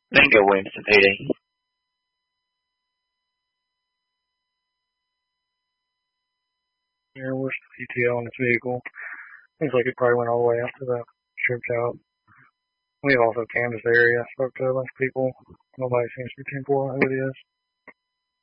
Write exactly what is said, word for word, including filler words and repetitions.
Bingo Williamson P D. Here, where's the E T L on this vehicle? Seems like it probably went all the way out to the strip job. We have also canvassed the area. Spoke to a bunch of people. Nobody seems to be pinpointing who it is.